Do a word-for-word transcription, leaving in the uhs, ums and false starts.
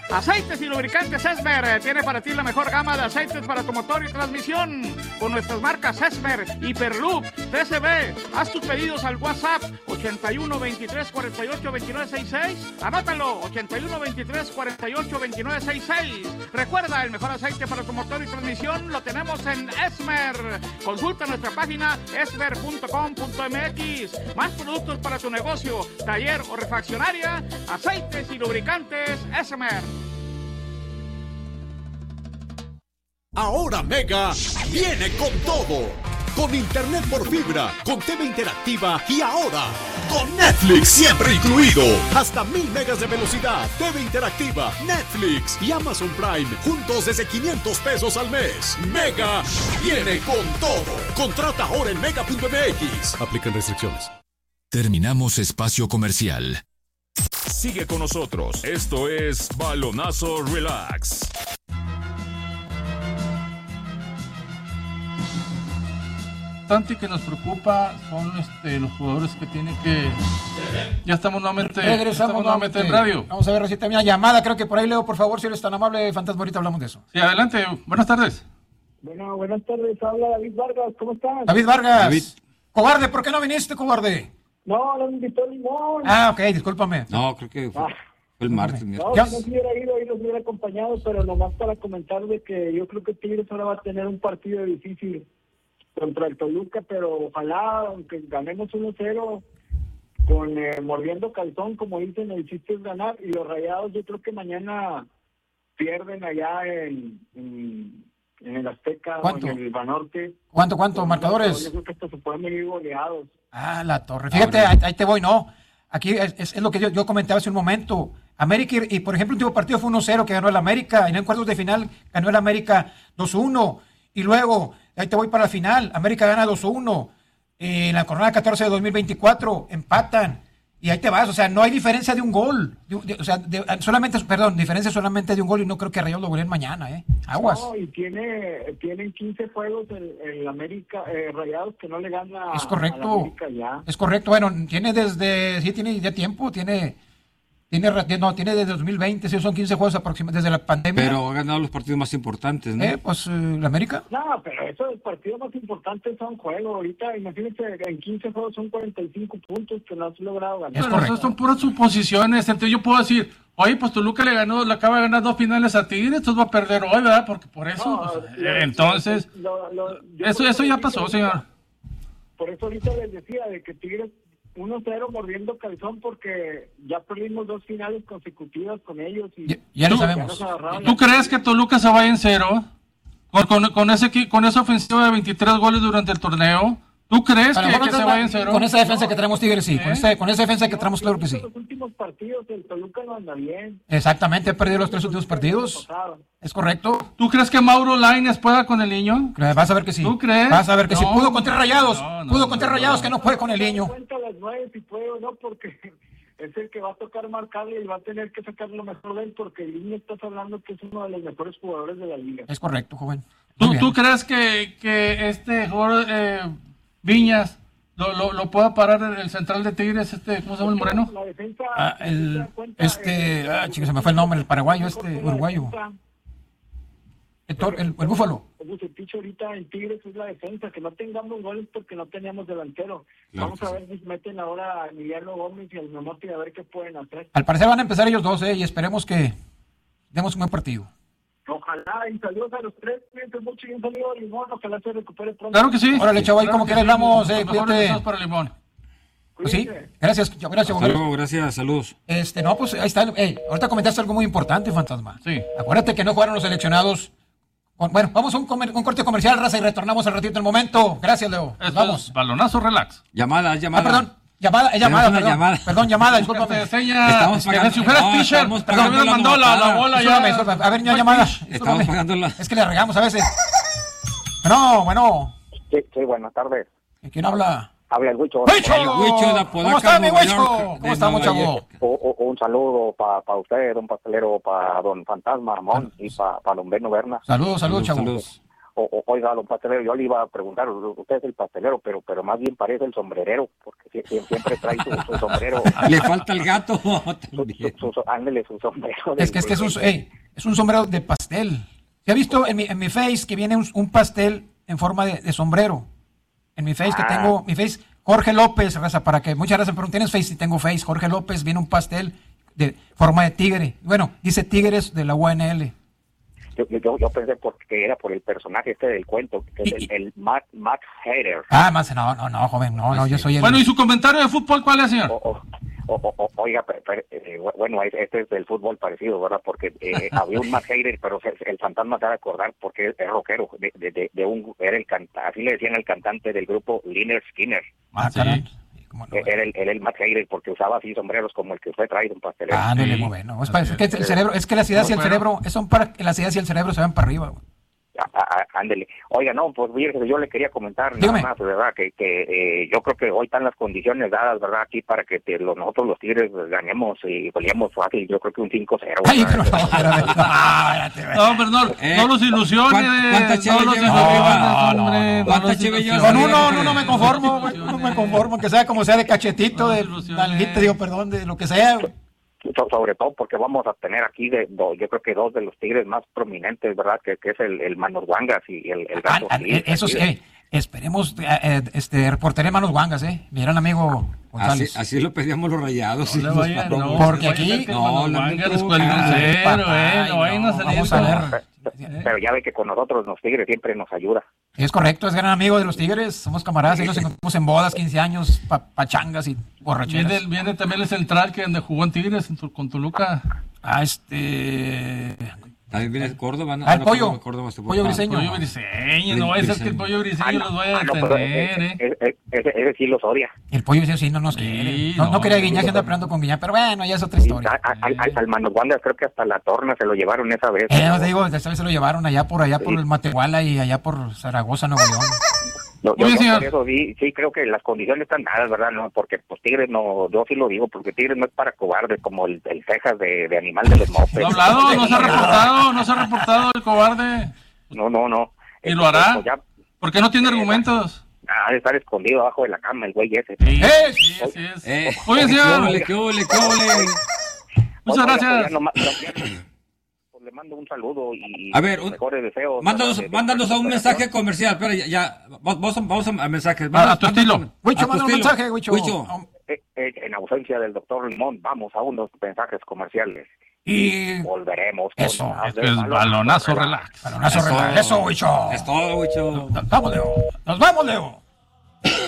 Aceites y lubricantes Esmer tiene para ti la mejor gama de aceites para tu motor y transmisión. Con nuestras marcas Esmer, Hiperloop, T C B. Haz tus pedidos al WhatsApp ochenta y uno, veintitrés, cuarenta y ocho, veintinueve sesenta y seis. Anótalo, ochenta y uno, veintitrés, cuarenta y ocho, veintinueve sesenta y seis. Recuerda, el mejor aceite para tu motor y transmisión lo tenemos en Esmer. Consulta nuestra página esmer punto com punto m x. Más productos para tu negocio, taller o refaccionaria. Aceites y lubricantes Esmer. Ahora Mega viene con todo. Con internet por fibra, con T V interactiva y ahora con Netflix siempre incluido. Hasta mil megas de velocidad, T V interactiva, Netflix y Amazon Prime juntos desde quinientos pesos al mes. Mega viene con todo. Contrata ahora en mega punto m x. Aplican restricciones. Terminamos espacio comercial. Sigue con nosotros. Esto es Balonazo Relax. Importante que nos preocupa son este, los jugadores que tienen que... Ya estamos nuevamente, Regresamos estamos nuevamente en radio. Vamos a ver si también hay llamada. Creo que por ahí, Leo, por favor, si eres tan amable, Fantasma, ahorita hablamos de eso. Sí, adelante. Buenas tardes. Bueno, buenas tardes. Habla David Vargas. ¿Cómo estás? David Vargas. David. Cobarde, ¿por qué no viniste, cobarde? No, no me invitó Limón. Ah, ok, discúlpame. No, creo que fue, Ah. fue el martes. No, ¿Ya? si no hubiera ido, ahí los hubiera acompañado, pero nomás para comentar de que yo creo que Tigres ahora va a tener un partido difícil contra el Toluca, pero ojalá, aunque ganemos uno cero, con eh, mordiendo calzón, como dicen, el chiste es ganar, y los Rayados yo creo que mañana pierden allá en, en, en el Azteca ¿Cuánto? o en el Banorte. ¿Cuánto, cuánto, marcadores? Yo creo que hasta se pueden venir goleados. Ah, la torre. Fíjate, ahí, ahí te voy, ¿no? Aquí es, es, es lo que yo, yo comentaba hace un momento. América, y, y por ejemplo, el último partido fue uno cero que ganó el América, y en cuartos de final ganó el América dos uno, y luego, ahí te voy para la final, América gana dos uno, eh, en la jornada catorce de dos mil veinticuatro, empatan, y ahí te vas, o sea, no hay diferencia de un gol, de, de, o sea, de, solamente, perdón, diferencia solamente de un gol, y no creo que Rayados lo goleen mañana, ¿eh? Aguas. No, y tiene, tienen quince juegos el, el América, eh, Rayados que no le gana Es a correcto, América ya. es correcto, bueno, tiene desde, sí, tiene ya tiempo, tiene... Tiene, no, tiene desde dos mil veinte, sí, son quince juegos aproximadamente desde la pandemia. Pero ha ganado los partidos más importantes, ¿no? Eh, pues, eh, ¿la América? No, pero eso, el partido más importante son juegos. Ahorita, imagínense, en quince juegos son cuarenta y cinco puntos que no has logrado ganar. Pero esas son puras suposiciones. Entonces yo puedo decir, oye, pues Toluca le ganó, le acaba de ganar dos finales a Tigres, entonces va a perder hoy, ¿verdad? Porque por eso, No, pues, lo- entonces, lo- lo- yo eso, por eso ya ahorita pasó, les- señor. Por eso ahorita les decía de que Tigres uno cero mordiendo calzón porque ya perdimos dos finales consecutivas con ellos. Y Ya, ya lo Tú- sabemos. nos agarraron ¿Tú la- crees que Toluca se vaya en cero? Con, con, con ese, equi- con esa ofensiva de veintitrés goles durante el torneo. ¿Tú crees A lo que, mejor que se con- vaya en cero? Con esa defensa que tenemos Tigres, sí. ¿Eh? Con, esa, con esa defensa que No, tenemos, yo claro que creo sí. Los últimos partidos el Toluca no anda bien. Exactamente, ha perdido los tres últimos partidos. Pasado. Es correcto. ¿Tú crees que Mauro Lainez pueda con el niño? Vas a ver que sí. ¿Tú crees? Vas a ver que sí. No, Pudo contra Rayados. no, no, Pudo no, contra no, Rayados no. que no puede con el niño. Cuenta a las nueve si puede o no, porque es el que va a tocar marcarle y va a tener que sacar lo mejor de él, porque el niño estás hablando que es uno de los mejores jugadores de la liga. Es correcto, joven. Muy ¿Tú, bien. ¿Tú crees que, que este jugador eh, Viñas lo, lo, lo pueda parar el, el central de Tigres, este, ¿cómo se llama el moreno? La defensa, Ah, si te el, das cuenta, este, el- ah, chico, se me fue el nombre, el paraguayo, mejor este, que la uruguayo. defensa. El, tor- el, el búfalo. El Bucetich ahorita en Tigres es la defensa, que no tengamos goles porque no teníamos delantero. Claro Vamos que a sí. ver si meten ahora a Emiliano Gómez y al Memotti a ver qué pueden hacer. Al parecer van a empezar ellos dos, eh, y esperemos que demos un buen partido. Ojalá, y saludos a los tres, cuídense mucho y un saludo a Limón, ojalá se recupere pronto. Claro que sí. Órale, chavo, ahí Claro como que quieras sí. hablamos, eh, Los mejores cuídate. deseos para Limón. Pues sí, Cuídense. gracias, chavo, gracias, Hasta chavo. luego, gracias, saludos. Este, no, pues ahí está. Ey, ahorita comentaste algo muy importante, Fantasma. Sí. Acuérdate que no jugaron los seleccionados. Con- Bueno, vamos a un, comer- un corte comercial, raza, y retornamos al ratito del momento. Gracias, Leo. Nos Esto vamos. es Balonazo Relax. Llamada, Ah, llamada. perdón. Llamada, es Tenemos llamada, una perdón. llamada. Perdón, llamada, Te discúlpame. enseña. Estamos que pagando- si fueras no, pitcher, estamos perdón, pagando me la mandó la, la novatada. bola Discúlpame, ya. discúlpame. A ver, ya Soy llamada. pitch. Estamos Discúlpame. pagando la... Es que le regamos a veces. Bueno, bueno. Sí, sí, buenas tardes. ¿Quién habla? Habla el Huicho. ¡Huicho! El Huicho de Apodaca, ¿Cómo está, mi Nueva Huicho? York, ¿Cómo de estamos, Nueva chavo? York. O- o- un saludo para pa usted, don pastelero, para don Fantasma Amón y para pa don Beno Berna. Saludos, saludos, chavo. Saludos. O, o, oiga, don pastelero, yo le iba a preguntar, usted es el pastelero, pero pero más bien parece el sombrerero, porque siempre, siempre trae su, su sombrero. Le falta el gato. Su, su, su, ándele su sombrero. Es que este es un, hey, es un sombrero de pastel. ¿Se ha visto en mi, en mi face que viene un, un pastel en forma de, de sombrero? En mi face ah. que tengo, mi face, Jorge López, raza, para que muchas gracias, pero tienes face y tengo face. Jorge López, viene un pastel de forma de tigre. Bueno, dice Tigres de la U N L. Yo, yo, yo pensé porque era por el personaje este del cuento, que es el, el Matt, Matt Hater. Ah, más, no, no, no, joven, no, no, yo soy el... Bueno, ¿y su comentario de fútbol cuál es, señor? O, o, o, o, oiga, pero, pero, eh, bueno, este es del fútbol parecido, ¿verdad? Porque eh, había un Matt Hater, pero el, el fantasma se va a acordar porque es, es rockero, de, de, de, de un, era el cantante, así le decían al cantante del grupo Lynyrd Skynyrd. Ah, sí. No, era el, era el Matt Hater porque usaba así sombreros como el que usted trae, un pastelero. Ah, no, sí. Muy bueno. Es, para, es que el cerebro, es que las ideas y el cerebro, son para que las ideas y el cerebro se van para arriba, güey. Ándele. Oiga, no, pues fíjese, yo le quería comentar Dígame. nada más, ¿verdad? Que, que eh, yo creo que hoy están las condiciones dadas, ¿verdad? Aquí para que te, los, nosotros los Tigres ganemos y goleemos fácil. Yo creo que un cinco cero. Ay, pero no, espérate, no, no, pero no, eh, no los ilusiones. ¿Cuánta chévere no los lleva? ilusiones, ¿Cuánta chévere lleva? Con uno, no, no me conformo, güey, no me conformo, que sea como sea de cachetito, de nalguita, digo, perdón, de lo que sea, güey. Sobre todo porque vamos a tener aquí, de, do, yo creo que dos de los Tigres más prominentes, ¿verdad? Que, que es el, el Manos Guangas y el, el Gato. Ah, ah, eso sí, eh, esperemos, eh, este, reporteré Manos Guangas, ¿eh? Mi gran amigo González. Así, así lo pedíamos los Rayados. No los vaya, no, porque aquí... No, no, vamos a ver. Pero ya ve que con nosotros los Tigres siempre nos ayuda. Es correcto, es gran amigo de los Tigres, somos camaradas, y nos encontramos en bodas, quince años, pa, pachangas y borracheras. Viene, viene también el central que donde jugó en Tigres, en tu, con Toluca. Ah, este... También viene Córdoba, ¿no? Ah, el no, pollo, Córdoba, pollo briseño. Pollo briseño, no vaya a ser que el pollo briseño ah, no, los vaya a ah, no, detener, ese, ¿eh? Ese, ese, ese sí los odia. El pollo briseño sí no nos quiere. Sí, no, no, no quería Guiñá, que anda peleando con Guiñá, pero bueno, ya es otra historia. A, a, a, al Manos Guangas creo que hasta la Torna se lo llevaron esa vez. Eh, os digo, esta vez se lo llevaron allá por allá sí. por el Matehuala y allá por Zaragoza, Nuevo León. No, yo, yo por eso sí, sí creo que las condiciones están dadas, ¿verdad? No, porque pues Tigres no, yo sí lo digo, porque Tigres no es para cobardes como el, el cejas de, de animal de los mopes. No ha hablado, no se ha reportado, no se ha reportado el cobarde. No, no, no. ¿Y lo hará? Pues ya, ¿por qué no tiene eh, argumentos? Ha de estar escondido abajo de la cama el güey ese. Sí, ¡Eh! Sí, así es. Eh, Oye, señor. ¡Qué ole, qué ole! Muchas gracias. Le mando un saludo y a ver, un, mejores deseos. Mándanos, de, mándanos de a un mensaje comercial. Espera, ya, ya vamos, vamos a mensajes. A, a tu estilo. Huicho, manda un mensaje, Huicho. Eh, eh, en ausencia del doctor Limón, vamos a unos mensajes comerciales. Y volveremos. Eso, con es que es balonazo relax. Balonazo relax. Eso, Huicho. Es todo, Huicho. Nos vamos, Leo. Nos vamos, Leo.